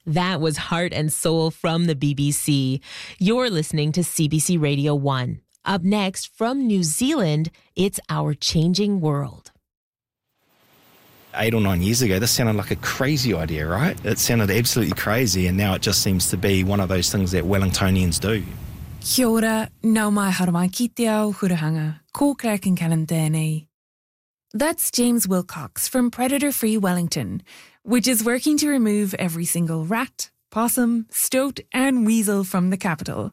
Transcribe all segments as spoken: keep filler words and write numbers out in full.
That was Heart and Soul from the B B C. You're listening to C B C Radio one. Up next, from New Zealand, it's Our Changing World. Eight or nine years ago, this sounded like a crazy idea, right? It sounded absolutely crazy, and now it just seems to be one of those things that Wellingtonians do. Kia ora, nau mai haramai ki te ao hurahanga, ko kraken kalantēnei. That's James Wilcox from Predator Free Wellington, which is working to remove every single rat, possum, stoat and weasel from the capital.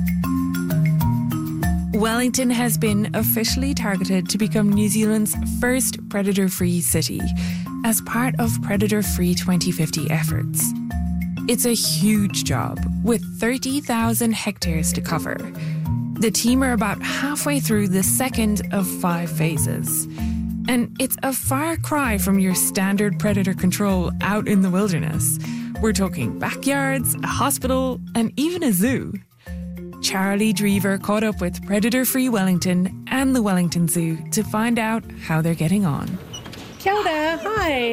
Wellington has been officially targeted to become New Zealand's first predator-free city as part of Predator Free twenty fifty efforts. It's a huge job with thirty thousand hectares to cover. The team are about halfway through the second of five phases. And it's a far cry from your standard predator control out in the wilderness. We're talking backyards, a hospital, and even a zoo. Charlie Drever caught up with Predator Free Wellington and the Wellington Zoo to find out how they're getting on. Kia ora, hi.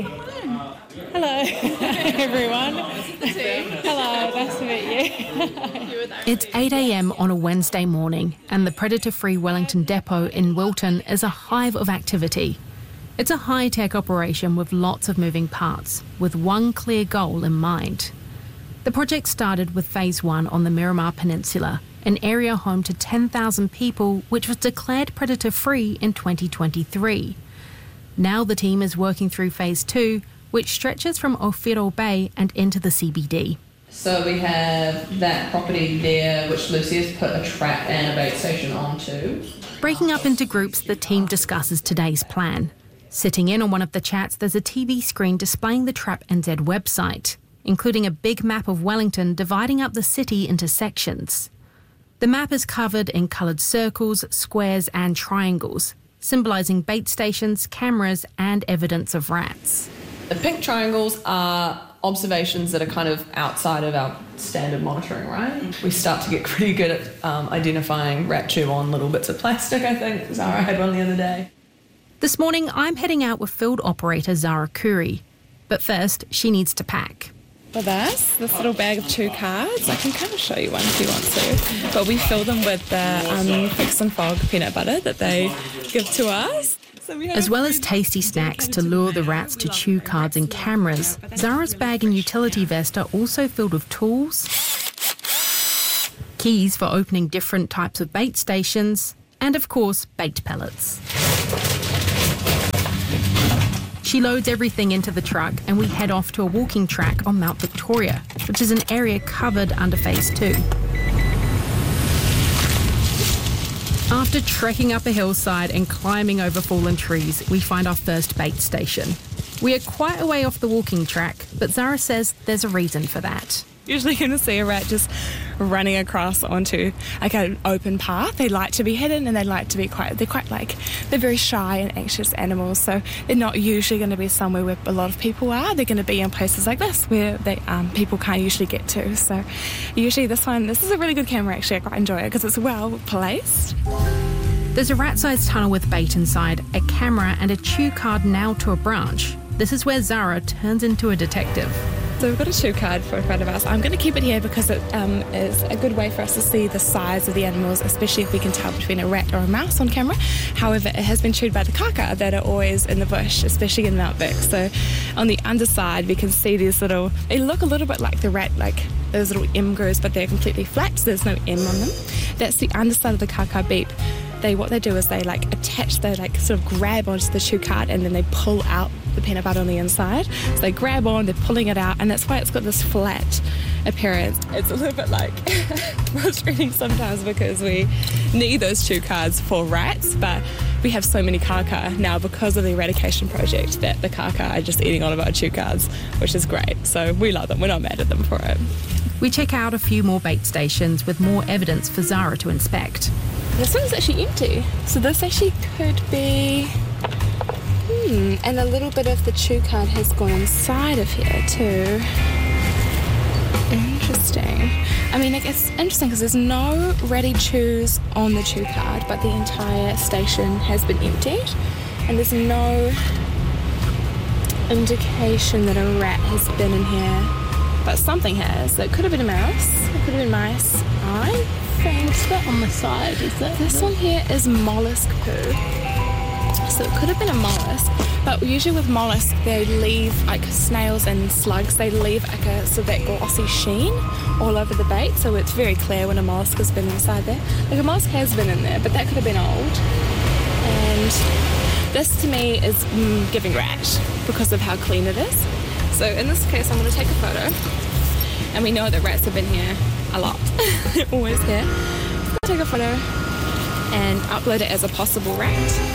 Hello, everyone. Hello, nice to meet you. It's eight a.m. on a Wednesday morning, and the Predator Free Wellington depot in Wilton is a hive of activity. It's a high-tech operation with lots of moving parts, with one clear goal in mind. The project started with Phase one on the Miramar Peninsula, an area home to ten thousand people, which was declared predator-free in twenty twenty-three. Now the team is working through Phase two, which stretches from Owhiro Bay and into the C B D. So we have that property there, which Lucy has put a trap and a bait station onto. Breaking up into groups, the team discusses today's plan. Sitting in on one of the chats, there's a T V screen displaying the Trap N Z website, including a big map of Wellington dividing up the city into sections. The map is covered in coloured circles, squares and triangles, symbolising bait stations, cameras and evidence of rats. The pink triangles are observations that are kind of outside of our standard monitoring, right? We start to get pretty good at um, identifying rat chew on little bits of plastic, I think. Zara had one the other day. This morning, I'm heading out with field operator Zara Curry. But first, she needs to pack. With us, this little bag of chew cards, I can kind of show you one if you want to, but we fill them with the um, Fix and Fog peanut butter that they give to us. So we as well as tasty snacks to lure the rats to chew cards and cameras, Zara's bag and utility vest are also filled with tools, keys for opening different types of bait stations, and of course, bait pellets. She loads everything into the truck and we head off to a walking track on Mount Victoria, which is an area covered under Phase two. After trekking up a hillside and climbing over fallen trees, we find our first bait station. We are quite a way off the walking track, but Zara says there's a reason for that. Usually you're going to see a rat just running across onto like an open path. They like to be hidden and they like to be quite, they're quite like, they're very shy and anxious animals, so they're not usually going to be somewhere where a lot of people are. They're going to be in places like this where they um, people can't usually get to. So usually this one, this is a really good camera actually. I quite enjoy it because it's well placed. There's a rat-sized tunnel with bait inside, a camera and a chew card nailed to a branch. This is where Zara turns into a detective. So we've got a chew card for in front of us. I'm going to keep it here because it um, is a good way for us to see the size of the animals, especially if we can tell between a rat or a mouse on camera. However, it has been chewed by the kaka that are always in the bush, especially in Mount Vic. So on the underside, we can see these little, they look a little bit like the rat, like those little M grooves, but they're completely flat, so there's no M on them. That's the underside of the kaka beep. They, what they do is they like attach, they like sort of grab onto the chew card and then they pull out the peanut butter on the inside. So they grab on, they're pulling it out, and that's why it's got this flat appearance. It's a little bit like frustrating sometimes because we need those chew cards for rats, but we have so many kaka now because of the eradication project that the kaka are just eating all of our chew cards, which is great. So we love them, we're not mad at them for it. We check out a few more bait stations with more evidence for Zara to inspect. This one's actually empty, so this actually could be... Hmm, and a little bit of the chew card has gone inside of here too. Interesting. I mean, it's interesting because there's no ready chews on the chew card, but the entire station has been emptied, and there's no indication that a rat has been in here but something has. So it could have been a mouse, it could have been mice. I think What's that on the side? Is that this one here is mollusk poo. So it could have been a mollusk, but usually with mollusks they leave, like snails and slugs, they leave like a sort of that glossy sheen all over the bait, so it's very clear when a mollusk has been inside there. Like a mollusk has been in there, but that could have been old. And this to me is mm, giving rat because of how clean it is. So in this case I'm going to take a photo, and we know that rats have been here a lot. They're always here. I'm going to take a photo and upload it as a possible rat.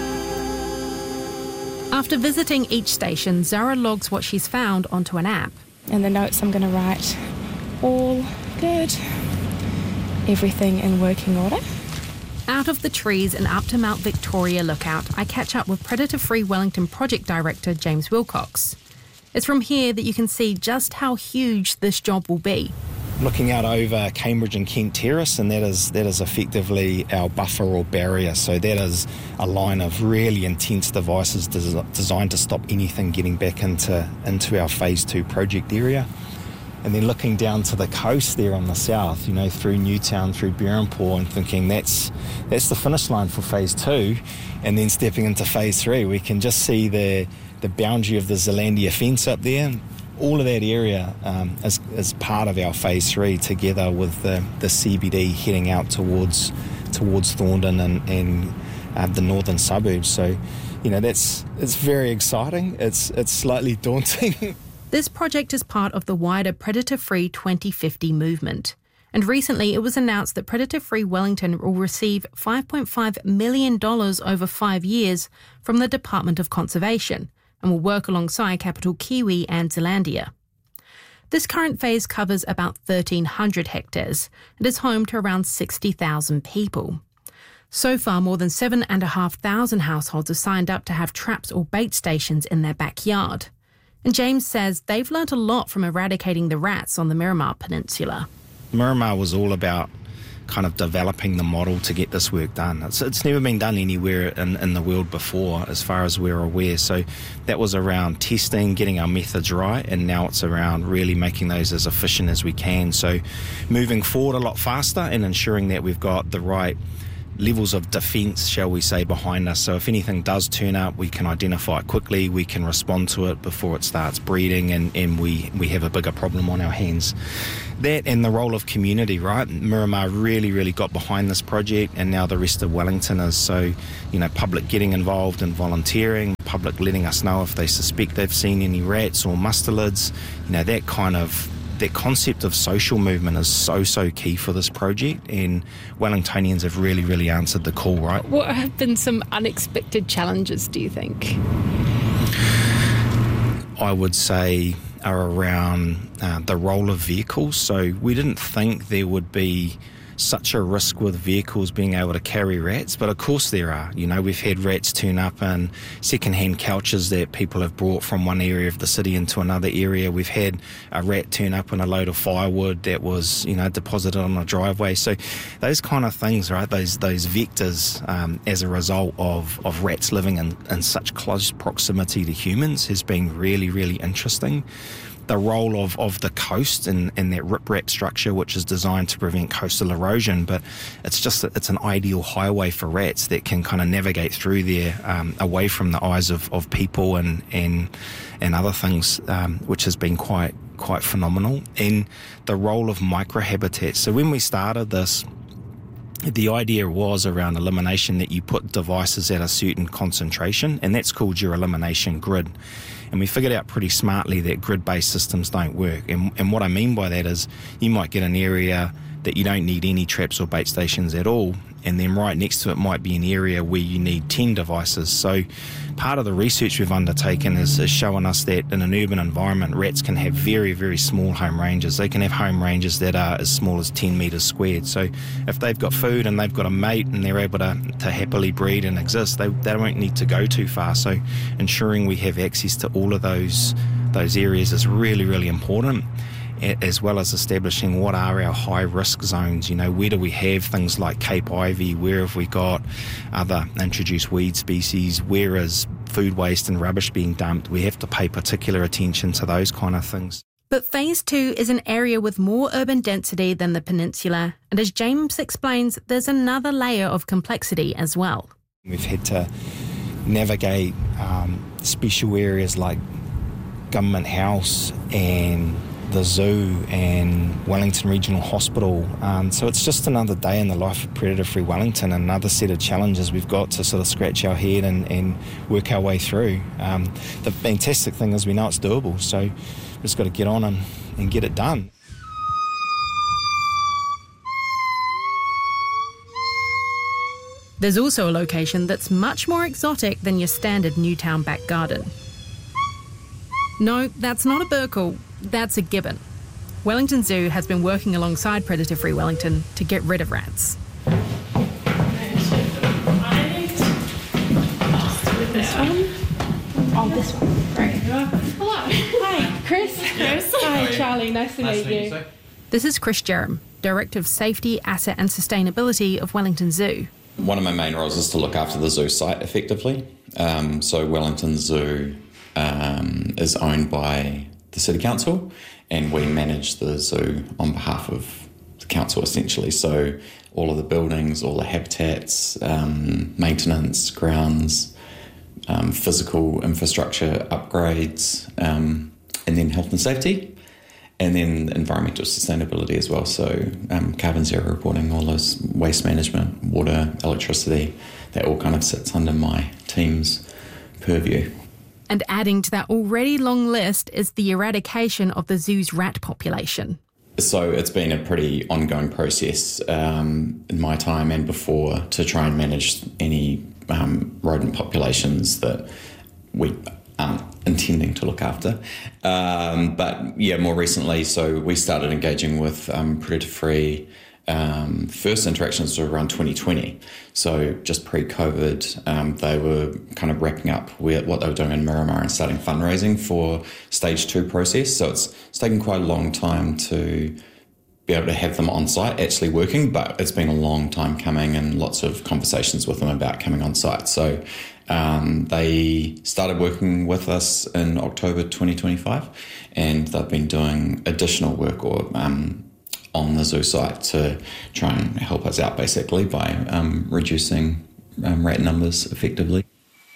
After visiting each station, Zara logs what she's found onto an app. And the notes I'm going to write, all good, everything in working order. Out of the trees and up to Mount Victoria Lookout, I catch up with Predator Free Wellington Project Director James Wilcox. It's from here that you can see just how huge this job will be. Looking out over Cambridge and Kent Terrace, and that is that is effectively our buffer or barrier. So that is a line of really intense devices des- designed to stop anything getting back into, into our phase two project area. And then looking down to the coast there on the south, you know, through Newtown, through Berhampore, and thinking that's that's the finish line for phase two. And then stepping into phase three, we can just see the the boundary of the Zealandia fence up there. All of that area um, is, is part of our phase three, together with the, the C B D heading out towards towards Thorndon and, and uh, the northern suburbs. So, you know, that's it's very exciting. It's it's slightly daunting. This project is part of the wider Predator Free twenty fifty movement. And recently it was announced that Predator Free Wellington will receive five point five million dollars over five years from the Department of Conservation, and will work alongside Capital Kiwi and Zealandia. This current phase covers about thirteen hundred hectares and is home to around sixty thousand people. So far, more than seven thousand five hundred households have signed up to have traps or bait stations in their backyard. And James says they've learnt a lot from eradicating the rats on the Miramar Peninsula. Miramar was all about kind of developing the model to get this work done. It's, it's never been done anywhere in, in the world before, as far as we're aware. So that was around testing, getting our methods right, and now it's around really making those as efficient as we can. So moving forward a lot faster and ensuring that we've got the right levels of defence, shall we say, behind us. So if anything does turn up, we can identify it quickly, we can respond to it before it starts breeding, and, and we, we have a bigger problem on our hands. That and the role of community, right? Miramar really, really got behind this project, and now the rest of Wellington is. So, you know, public getting involved and volunteering, public letting us know if they suspect they've seen any rats or mustelids. You know, that kind of that concept of social movement is so, so key for this project, and Wellingtonians have really, really answered the call, right? What have been some unexpected challenges, do you think? I would say are around uh, the role of vehicles. So we didn't think there would be such a risk with vehicles being able to carry rats, but of course there are. You know, we've had rats turn up in second-hand couches that people have brought from one area of the city into another area. We've had a rat turn up in a load of firewood that was, you know, deposited on a driveway. So those kind of things, right, those those vectors um, as a result of, of rats living in, in such close proximity to humans has been really, really interesting. The role of, of the coast and, and that rip-rap structure, which is designed to prevent coastal erosion, but it's just it's an ideal highway for rats that can kind of navigate through there um, away from the eyes of, of people and and and other things, um, which has been quite quite phenomenal. And the role of microhabitats. So when we started this, the idea was around elimination that you put devices at a certain concentration, and that's called your elimination grid. And we figured out pretty smartly that grid-based systems don't work. And, and what I mean by that is you might get an area that you don't need any traps or bait stations at all, and then right next to it might be an area where you need ten devices. So part of the research we've undertaken is, is showing us that in an urban environment, rats can have very, very small home ranges. They can have home ranges that are as small as ten metres squared. So if they've got food and they've got a mate and they're able to, to happily breed and exist, they, they won't need to go too far. So ensuring we have access to all of those those areas is really, really important, as well as establishing what are our high-risk zones. You know, where do we have things like Cape Ivy? Where have we got other introduced weed species? Where is food waste and rubbish being dumped? We have to pay particular attention to those kind of things. But Phase two is an area with more urban density than the peninsula, and as James explains, there's another layer of complexity as well. We've had to navigate um, special areas like Government House and the zoo and Wellington Regional Hospital. Um, so it's just another day in the life of predator-free Wellington, another set of challenges we've got to sort of scratch our head and, and work our way through. Um, the fantastic thing is we know it's doable, so we've just got to get on and, and get it done. There's also a location that's much more exotic than your standard Newtown back garden. No, that's not a Burkle, that's a gibbon. Wellington Zoo has been working alongside Predator Free Wellington to get rid of rats. This one? Oh, this one. Great. Hello. Hi, Chris. Chris. Hi, Charlie. Nice to nice meet you. you. This is Chris Jerram, Director of Safety, Asset and Sustainability of Wellington Zoo. One of my main roles is to look after the zoo site effectively. Um, so Wellington Zoo um, is owned by the City Council, and we manage the zoo on behalf of the council essentially. So all of the buildings, all the habitats, um, maintenance, grounds, um, physical infrastructure upgrades, um, and then health and safety. And then environmental sustainability as well, so um, carbon zero reporting, all those waste management, water, electricity, that all kind of sits under my team's purview. And adding to that already long list is the eradication of the zoo's rat population. So it's been a pretty ongoing process um, in my time and before to try and manage any um, rodent populations that we aren't intending to look after. Um, but yeah, more recently, so we started engaging with um, predator-free. Um, first interactions were around twenty twenty. So just pre-COVID, um, they were kind of wrapping up with what they were doing in Miramar and starting fundraising for stage two process. So it's, it's taken quite a long time to be able to have them on site actually working, but it's been a long time coming and lots of conversations with them about coming on site. So um, they started working with us in October twenty twenty-five, and they've been doing additional work or um, on the zoo site to try and help us out basically by um, reducing um, rat numbers effectively.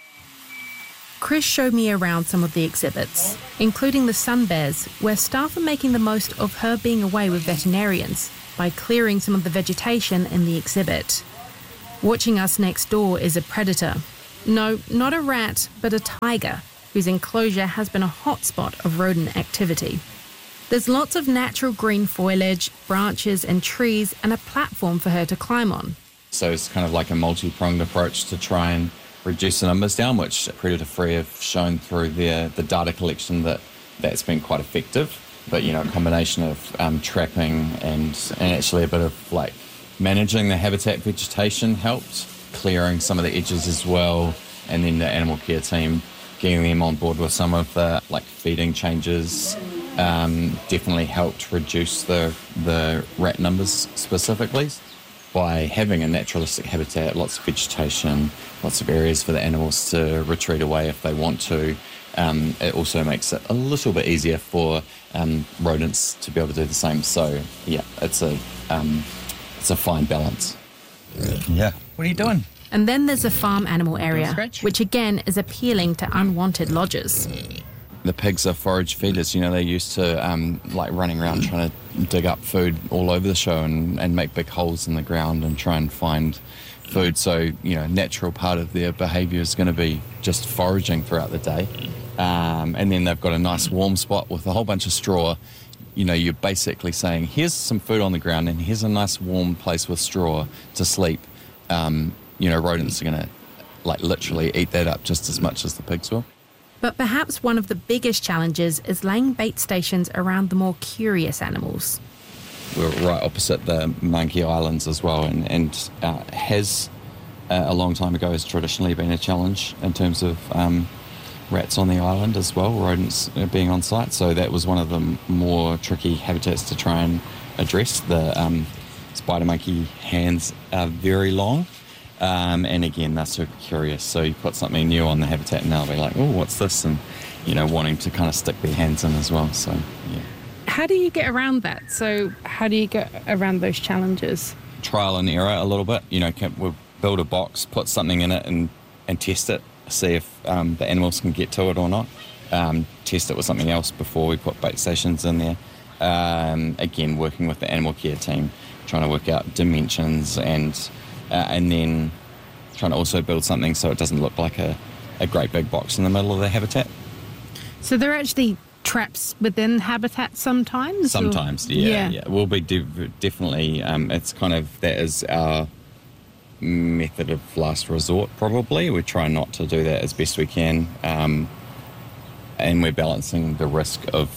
Chris showed me around some of the exhibits, including the Sun Bears, where staff are making the most of her being away with veterinarians by clearing some of the vegetation in the exhibit. Watching us next door is a predator. No, not a rat, but a tiger, whose enclosure has been a hotspot of rodent activity. There's lots of natural green foliage, branches and trees, and a platform for her to climb on. So it's kind of like a multi-pronged approach to try and reduce the numbers down, which Predator Free have shown through their the data collection that that's been quite effective. But, you know, a combination of um, trapping and, and actually a bit of, like, managing the habitat vegetation helped, clearing some of the edges as well, and then the animal care team getting them on board with some of the, like, feeding changes um, definitely helped reduce the the rat numbers specifically. By having a naturalistic habitat, lots of vegetation, lots of areas for the animals to retreat away if they want to, um, it also makes it a little bit easier for um, rodents to be able to do the same. So, yeah, it's a um, it's a fine balance. Yeah. What are you doing? And then there's a farm animal area, which again is appealing to unwanted lodgers. The pigs are forage feeders, you know, they're used to um, like running around trying to dig up food all over the show and, and make big holes in the ground and try and find food. So, you know, a natural part of their behaviour is going to be just foraging throughout the day. Um, and then they've got a nice warm spot with a whole bunch of straw. You know, you're basically saying, here's some food on the ground and here's a nice warm place with straw to sleep. Um, you know, rodents are going to, like, literally eat that up just as much as the pigs will. But perhaps one of the biggest challenges is laying bait stations around the more curious animals. We're right opposite the Monkey Islands as well, and, and uh, has uh, a long time ago has traditionally been a challenge in terms of um, rats on the island as well, rodents being on site. So that was one of the more tricky habitats to try and address. The um, spider monkey hands are very long. Um, and again, they're super curious. So you put something new on the habitat and they'll be like, oh, what's this? And, you know, wanting to kind of stick their hands in as well. So, yeah. How do you get around that? So how do you get around those challenges? Trial and error a little bit. You know, can, we'll build a box, put something in it and, and test it, see if um, the animals can get to it or not. Um, test it with something else before we put bait stations in there. Um, again, working with the animal care team, trying to work out dimensions and uh, and then trying to also build something so it doesn't look like a, a great big box in the middle of the habitat. So they're actually traps within habitats sometimes? Sometimes, or? yeah, yeah. yeah. We'll be de- definitely, um, it's kind of, that is our method of last resort probably. We try not to do that as best we can. Um, and we're balancing the risk of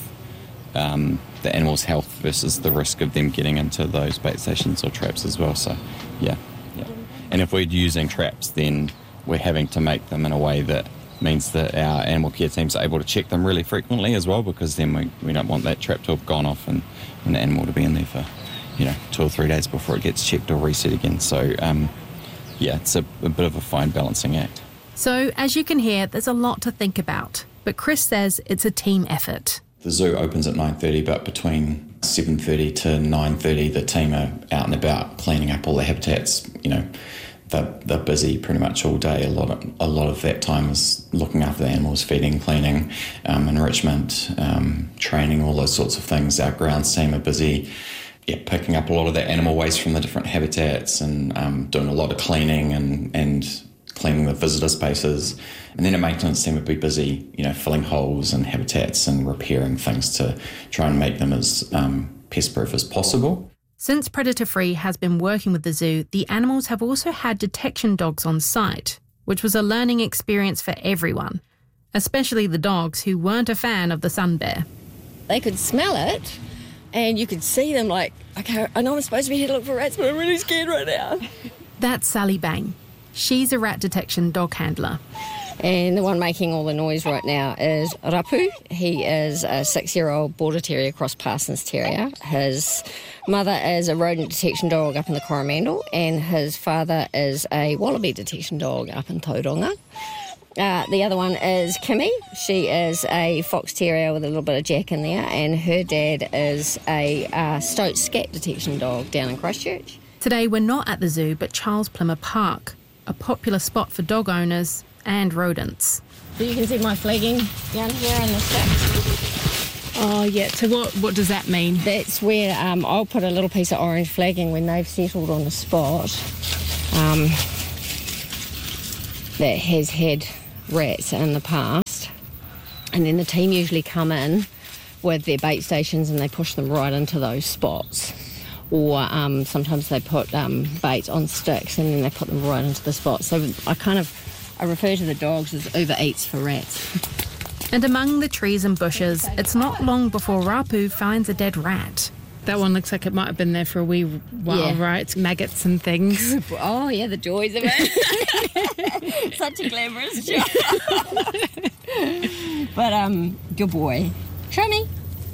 um, the animal's health versus the risk of them getting into those bait stations or traps as well. So, yeah, yeah. And if we're using traps, then we're having to make them in a way that means that our animal care teams are able to check them really frequently as well, because then we, we don't want that trap to have gone off and, and the animal to be in there for, you know, two or three days before it gets checked or reset again. So, um, yeah, it's a, a bit of a fine balancing act. So, as you can hear, there's a lot to think about, but Chris says it's a team effort. The zoo opens at nine thirty, but between seven thirty to nine thirty, the team are out and about cleaning up all the habitats. You know, they're, they're busy pretty much all day. A lot of, a lot of that time is looking after the animals, feeding, cleaning, um, enrichment, um, training, all those sorts of things. Our grounds team are busy, yeah, picking up a lot of the animal waste from the different habitats and um, doing a lot of cleaning and, and cleaning the visitor spaces. And then a maintenance team would be busy, you know, filling holes in habitats and repairing things to try and make them as um, pest-proof as possible. Since Predator Free has been working with the zoo, the animals have also had detection dogs on site, which was a learning experience for everyone, especially the dogs who weren't a fan of the sun bear. They could smell it and you could see them like, okay, I know I'm supposed to be here to look for rats, but I'm really scared right now. That's Sally Bang. She's a rat detection dog handler. And the one making all the noise right now is Rapu. He is a six-year-old Border Terrier cross Parsons Terrier. His mother is a rodent detection dog up in the Coromandel, and his father is a wallaby detection dog up in Tauranga. Uh, the other one is Kimmy. She is a fox terrier with a little bit of Jack in there, and her dad is a uh, stoat scat detection dog down in Christchurch. Today we're not at the zoo, but Charles Plymmer Park, a popular spot for dog owners and rodents. So you can see my flagging down here on the stick. Oh yeah, so what, what does that mean? That's where um, I'll put a little piece of orange flagging when they've settled on a spot um, that has had rats in the past. And then the team usually come in with their bait stations and they push them right into those spots. Or um, sometimes they put um, bait on sticks and then they put them right into the spot. So I kind of, I refer to the dogs as Uber Eats for rats. And among the trees and bushes, it's not long before Rapu finds a dead rat. That one looks like it might have been there for a wee while, yeah. Right? It's maggots and things. Oh, yeah, the joys of it. Such a glamorous job. But, um, good boy. Show me.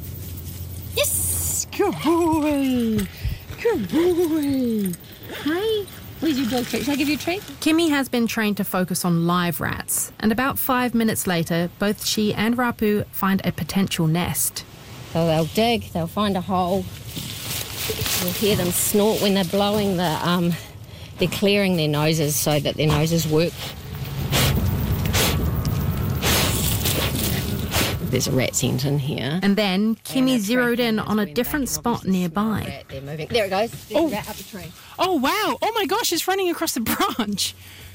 Yes, good boy. Good boy. Hi. Where's your dog treat? Shall I give you a treat? Kimmy has been trained to focus on live rats, and about five minutes later, both she and Rapu find a potential nest. So they'll dig, they'll find a hole. You'll hear them snort when they're blowing the, um, they're clearing their noses so that their noses work. There's a rat scent in here. And then Kimmy zeroed in on a different spot nearby. They're moving. There it goes. There's oh. a rat up the tree. Oh, wow. Oh, my gosh, it's running across the branch.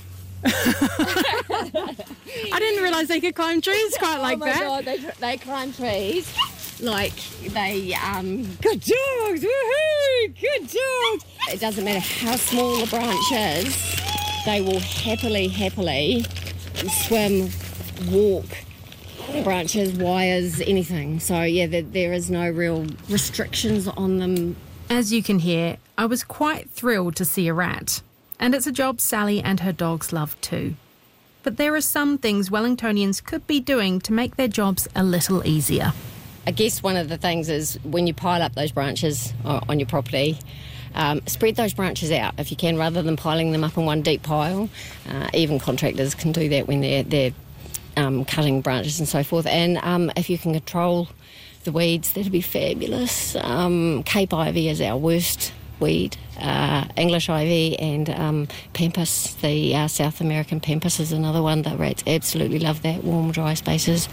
I didn't realise they could climb trees quite like that. Oh, my God, they, they climb trees. Like, they, um, good dogs, woohoo, good dogs. It doesn't matter how small the branch is, they will happily, happily swim, walk, branches, wires, anything. So, yeah, there, there is no real restrictions on them. As you can hear, I was quite thrilled to see a rat. And it's a job Sally and her dogs love too. But there are some things Wellingtonians could be doing to make their jobs a little easier. I guess one of the things is when you pile up those branches on your property, um, spread those branches out if you can, rather than piling them up in one deep pile. Uh, even contractors can do that when they're, they're um, cutting branches and so forth. And um, if you can control the weeds, that'd be fabulous. Um, Cape ivy is our worst weed. Uh, English ivy and um, pampas, the uh, South American pampas is another one. The rats absolutely love that, warm, dry spaces.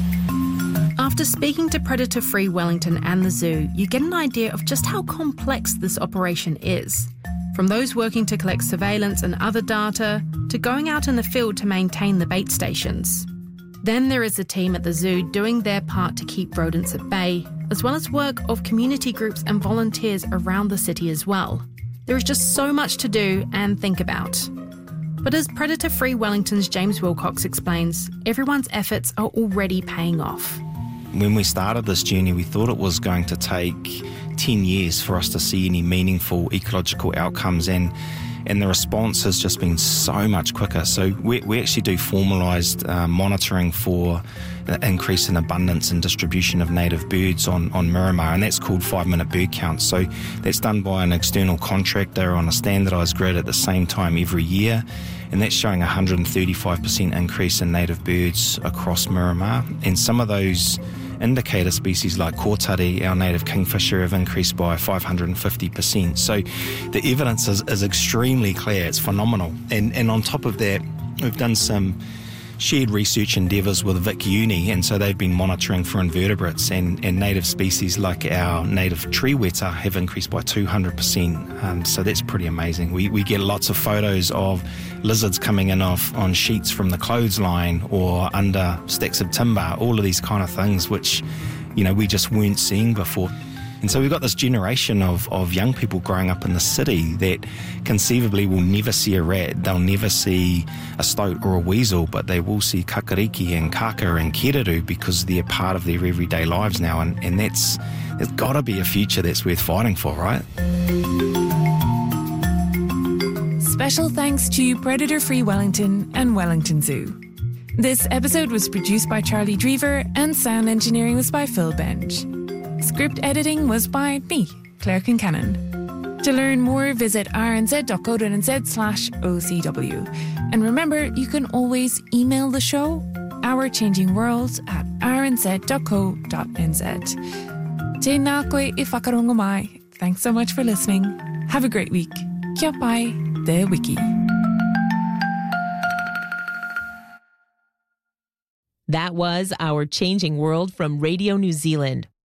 After speaking to Predator Free Wellington and the zoo, you get an idea of just how complex this operation is. From those working to collect surveillance and other data, to going out in the field to maintain the bait stations. Then there is the team at the zoo doing their part to keep rodents at bay, as well as work of community groups and volunteers around the city as well. There is just so much to do and think about. But as Predator Free Wellington's James Wilcox explains, everyone's efforts are already paying off. When we started this journey, we thought it was going to take ten years for us to see any meaningful ecological outcomes, and and the response has just been so much quicker. So we, we actually do formalised uh, monitoring for the increase in abundance and distribution of native birds on, on Miramar, and that's called five-minute bird count. So that's done by an external contractor on a standardised grid at the same time every year, and that's showing a one hundred thirty-five percent increase in native birds across Miramar. And some of those indicator species like kōtare, our native kingfisher, have increased by five hundred fifty percent. So the evidence is, is extremely clear. It's phenomenal. And, and on top of that, we've done some shared research endeavours with Vic Uni, and so they've been monitoring for invertebrates, and, and native species like our native tree weta have increased by two hundred percent. Um, so that's pretty amazing. We, we get lots of photos of lizards coming in off on sheets from the clothesline or under stacks of timber, all of these kind of things which, you know, we just weren't seeing before. And so we've got this generation of, of young people growing up in the city that conceivably will never see a rat, they'll never see a stoat or a weasel, but they will see kakariki and kaka and kereru because they're part of their everyday lives now, and, and that's there's got to be a future that's worth fighting for, right? Special thanks to Predator Free Wellington and Wellington Zoo. This episode was produced by Charlie Drever and sound engineering was by Phil Benj. Script editing was by me, Claire Kincannon. To learn more, visit r n z dot co dot n z slash O C W. And remember, you can always email the show, ourchangingworlds at r n z dot co dot n z. Tēnā koe I whakarongo mai. Thanks so much for listening. Have a great week. Kia pai, Te Wiki. That was Our Changing World from Radio New Zealand.